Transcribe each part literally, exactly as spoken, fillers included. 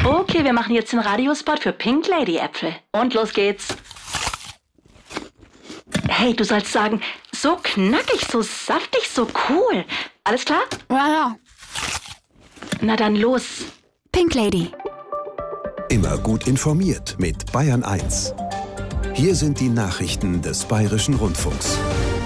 Okay, wir machen jetzt den Radiospot für Pink Lady Äpfel. Und los geht's. Hey, du sollst sagen, so knackig, so saftig, so cool. Alles klar? Ja, ja. Na dann los. Pink Lady. Immer gut informiert mit Bayern eins. Hier sind die Nachrichten des Bayerischen Rundfunks.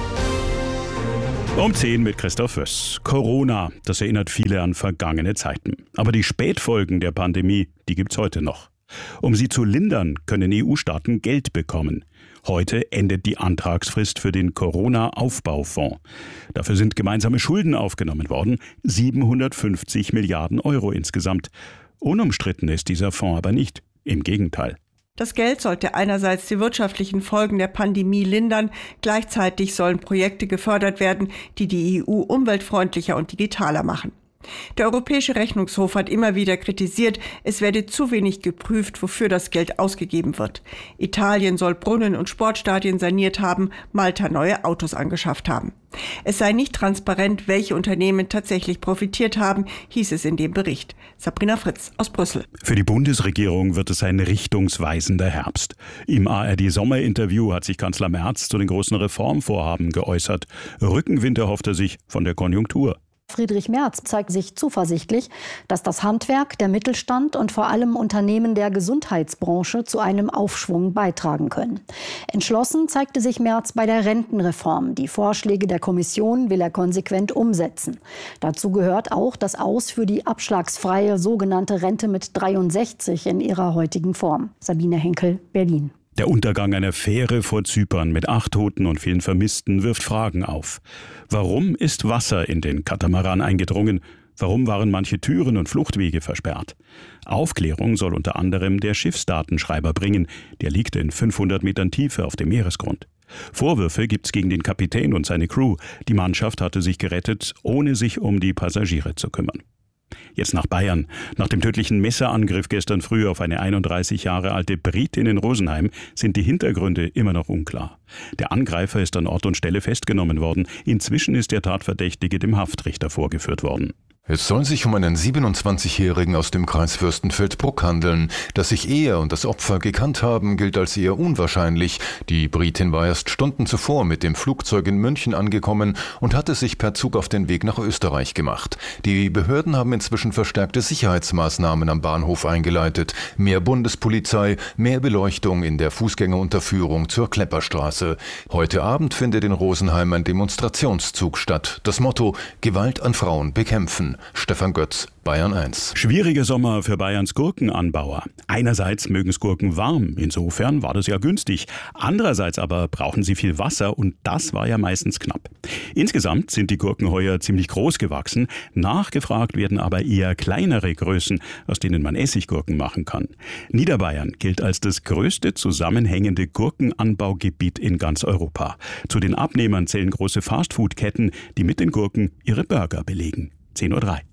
Um zehn mit Christoph Föss. Corona, das erinnert viele an vergangene Zeiten. Aber die Spätfolgen der Pandemie, die gibt's heute noch. Um sie zu lindern, können E U-Staaten Geld bekommen. Heute endet die Antragsfrist für den Corona-Aufbaufonds. Dafür sind gemeinsame Schulden aufgenommen worden, siebenhundertfünfzig Milliarden Euro insgesamt. Unumstritten ist dieser Fonds aber nicht. Im Gegenteil. Das Geld sollte einerseits die wirtschaftlichen Folgen der Pandemie lindern, gleichzeitig sollen Projekte gefördert werden, die die E U umweltfreundlicher und digitaler machen. Der Europäische Rechnungshof hat immer wieder kritisiert, es werde zu wenig geprüft, wofür das Geld ausgegeben wird. Italien soll Brunnen und Sportstadien saniert haben, Malta neue Autos angeschafft haben. Es sei nicht transparent, welche Unternehmen tatsächlich profitiert haben, hieß es in dem Bericht. Sabrina Fritz aus Brüssel. Für die Bundesregierung wird es ein richtungsweisender Herbst. Im A R D-Sommerinterview hat sich Kanzler Merz zu den großen Reformvorhaben geäußert. Rückenwind erhofft er sich von der Konjunktur. Friedrich Merz zeigt sich zuversichtlich, dass das Handwerk, der Mittelstand und vor allem Unternehmen der Gesundheitsbranche zu einem Aufschwung beitragen können. Entschlossen zeigte sich Merz bei der Rentenreform. Die Vorschläge der Kommission will er konsequent umsetzen. Dazu gehört auch das Aus für die abschlagsfreie sogenannte Rente mit dreiundsechzig in ihrer heutigen Form. Sabine Henkel, Berlin. Der Untergang einer Fähre vor Zypern mit acht Toten und vielen Vermissten wirft Fragen auf. Warum ist Wasser in den Katamaran eingedrungen? Warum waren manche Türen und Fluchtwege versperrt? Aufklärung soll unter anderem der Schiffsdatenschreiber bringen. Der liegt in fünfhundert Metern Tiefe auf dem Meeresgrund. Vorwürfe gibt's gegen den Kapitän und seine Crew. Die Mannschaft hatte sich gerettet, ohne sich um die Passagiere zu kümmern. Jetzt nach Bayern. Nach dem tödlichen Messerangriff gestern früh auf eine einunddreißig Jahre alte Britin in Rosenheim sind die Hintergründe immer noch unklar. Der Angreifer ist an Ort und Stelle festgenommen worden. Inzwischen ist der Tatverdächtige dem Haftrichter vorgeführt worden. Es soll sich um einen siebenundzwanzigjährigen aus dem Kreis Fürstenfeldbruck handeln. Dass sich er und das Opfer gekannt haben, gilt als eher unwahrscheinlich. Die Britin war erst Stunden zuvor mit dem Flugzeug in München angekommen und hatte sich per Zug auf den Weg nach Österreich gemacht. Die Behörden haben inzwischen verstärkte Sicherheitsmaßnahmen am Bahnhof eingeleitet. Mehr Bundespolizei, mehr Beleuchtung in der Fußgängerunterführung zur Klepperstraße. Heute Abend findet in Rosenheim ein Demonstrationszug statt. Das Motto: Gewalt an Frauen bekämpfen. Stefan Götz, Bayern eins. Schwieriger Sommer für Bayerns Gurkenanbauer. Einerseits mögen es Gurken warm, insofern war das ja günstig. Andererseits aber brauchen sie viel Wasser und das war ja meistens knapp. Insgesamt sind die Gurken heuer ziemlich groß gewachsen. Nachgefragt werden aber eher kleinere Größen, aus denen man Essiggurken machen kann. Niederbayern gilt als das größte zusammenhängende Gurkenanbaugebiet in ganz Europa. Zu den Abnehmern zählen große Fastfood-Ketten, die mit den Gurken ihre Burger belegen. zehn Uhr drei.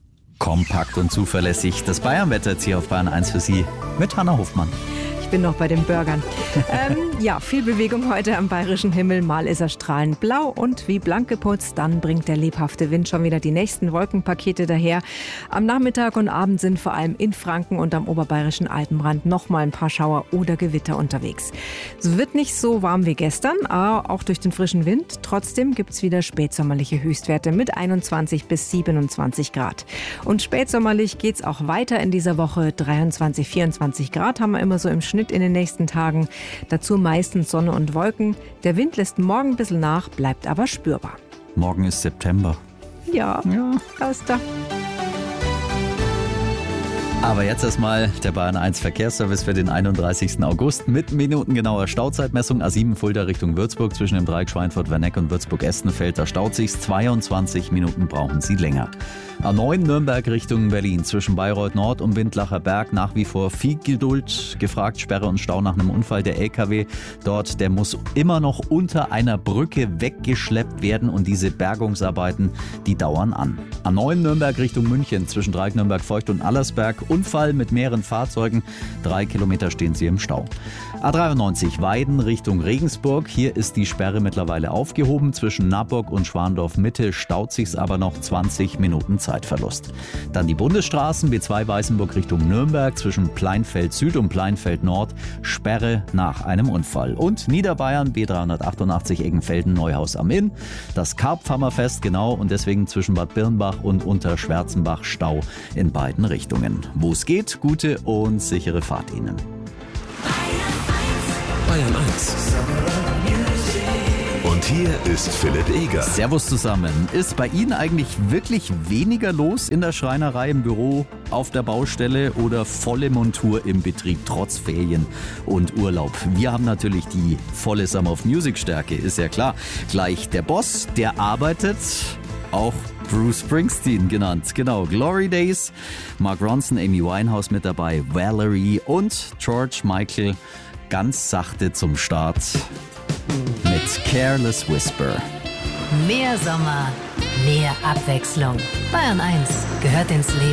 Kompakt und zuverlässig. Das Bayernwetter jetzt hier auf Bayern eins für Sie mit Hanna Hofmann. Ich bin noch bei den Burgern. ähm, ja, viel Bewegung heute am bayerischen Himmel. Mal ist er strahlend blau und wie blank geputzt. Dann bringt der lebhafte Wind schon wieder die nächsten Wolkenpakete daher. Am Nachmittag und Abend sind vor allem in Franken und am oberbayerischen Alpenrand noch mal ein paar Schauer oder Gewitter unterwegs. Es wird nicht so warm wie gestern, aber auch durch den frischen Wind. Trotzdem gibt es wieder spätsommerliche Höchstwerte mit einundzwanzig bis siebenundzwanzig Grad. Und spätsommerlich geht es auch weiter in dieser Woche. dreiundzwanzig, vierundzwanzig Grad haben wir immer so im Schnitt in den nächsten Tagen. Dazu meistens Sonne und Wolken. Der Wind lässt morgen ein bisschen nach, bleibt aber spürbar. Morgen ist September. Ja, ja. Erster. Aber jetzt erstmal der Bayern eins Verkehrsservice für den einunddreißigsten August mit minutengenauer Stauzeitmessung. A sieben Fulda Richtung Würzburg zwischen dem Dreieck Schweinfurt-Werneck und Würzburg-Estenfeld. Da staut sich's. zweiundzwanzig Minuten brauchen Sie länger. A neun Nürnberg Richtung Berlin zwischen Bayreuth Nord und Windlacher Berg. Nach wie vor viel Geduld gefragt. Sperre und Stau nach einem Unfall. Der L K W dort, der muss immer noch unter einer Brücke weggeschleppt werden. Und diese Bergungsarbeiten, die dauern an. A neun Nürnberg Richtung München zwischen Dreieck Nürnberg Feucht und Allersberg. Unfall mit mehreren Fahrzeugen. Drei Kilometer stehen sie im Stau. A dreiundneunzig Weiden Richtung Regensburg. Hier ist die Sperre mittlerweile aufgehoben. Zwischen Nabock und Schwandorf Mitte staut sich's aber noch zwanzig Minuten Zeitverlust. Dann die Bundesstraßen B zwei Weißenburg Richtung Nürnberg zwischen Pleinfeld Süd und Pleinfeld Nord. Sperre nach einem Unfall. Und Niederbayern B dreihundertachtundachtzig Eggenfelden Neuhaus am Inn. Das Karpfhammerfest genau und deswegen zwischen Bad Birnbach und Unterschwärzenbach Stau in beiden Richtungen. Wo es geht, gute und sichere Fahrt Ihnen. Bayern eins. Und hier ist Philipp Eger. Servus zusammen. Ist bei Ihnen eigentlich wirklich weniger los in der Schreinerei, im Büro, auf der Baustelle oder volle Montur im Betrieb, trotz Ferien und Urlaub? Wir haben natürlich die volle Summer of Music Stärke, ist ja klar. Gleich der Boss, der arbeitet, auch Bruce Springsteen genannt. Genau, Glory Days, Mark Ronson, Amy Winehouse mit dabei, Valerie und George Michael ganz sachte zum Start mit Careless Whisper. Mehr Sommer, mehr Abwechslung. Bayern eins gehört ins Leben.